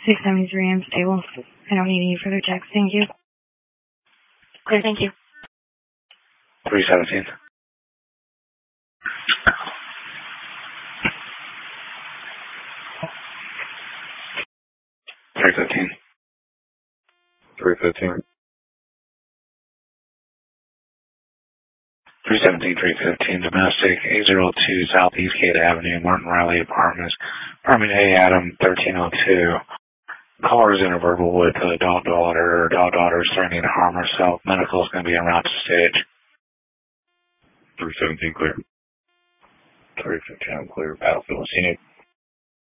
673, I'm stable. I don't need any further checks. Thank you. Clear, thank you. 317. 315. 315. 317, 315, domestic, 802 Southeast Gate Avenue, Martin Riley Apartments, Apartment A, Adam, 1302. Caller is in a verbal with a dog daughter. Dog daughter is threatening to harm herself. Medical is going to be en route to stage. 317 clear. 315 clear. Battlefield Scenic.